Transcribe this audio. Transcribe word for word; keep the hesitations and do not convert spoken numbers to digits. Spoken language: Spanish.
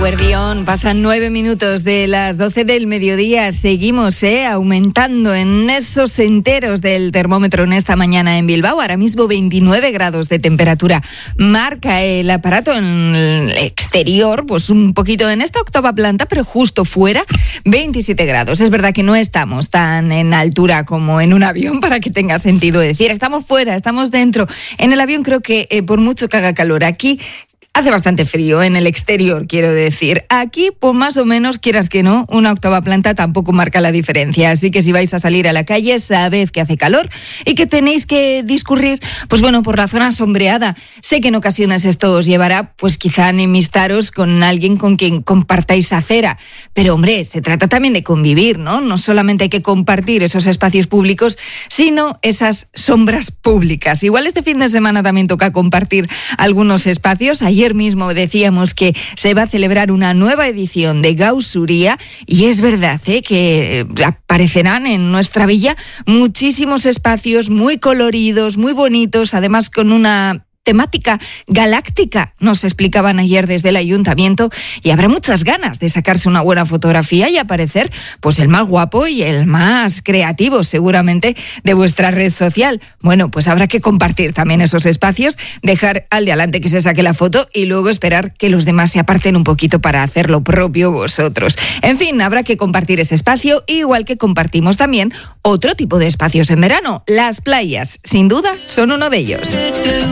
Eguerdión, pasan nueve minutos de las doce del mediodía. Seguimos eh, aumentando en esos enteros del termómetro en esta mañana en Bilbao. Ahora mismo veintinueve grados de temperatura. Marca el aparato en el exterior, pues un poquito en esta octava planta, pero justo fuera, veintisiete grados. Es verdad que no estamos tan en altura como en un avión, para que tenga sentido decir. Estamos fuera, estamos dentro. En el avión creo que eh, por mucho que haga calor, aquí hace bastante frío en el exterior, quiero decir. Aquí, pues más o menos, quieras que no, una octava planta tampoco marca la diferencia. Así que si vais a salir a la calle, sabed que hace calor y que tenéis que discurrir, pues bueno, por la zona sombreada. Sé que en ocasiones esto os llevará, pues quizá a enemistaros con alguien con quien compartáis acera. Pero hombre, se trata también de convivir, ¿no? No solamente hay que compartir esos espacios públicos, sino esas sombras públicas. Igual este fin de semana también toca compartir algunos espacios. Ayer Ayer mismo decíamos que se va a celebrar una nueva edición de Gaussuria y es verdad ¿eh? que aparecerán en nuestra villa muchísimos espacios muy coloridos, muy bonitos, además con una temática galáctica, nos explicaban ayer desde el ayuntamiento, y habrá muchas ganas de sacarse una buena fotografía y aparecer pues el más guapo y el más creativo seguramente de vuestra red social. Bueno, pues habrá que compartir también esos espacios, dejar al de adelante que se saque la foto y luego esperar que los demás se aparten un poquito para hacer lo propio vosotros. En fin, habrá que compartir ese espacio, igual que compartimos también otro tipo de espacios en verano. Las playas, sin duda, son uno de ellos.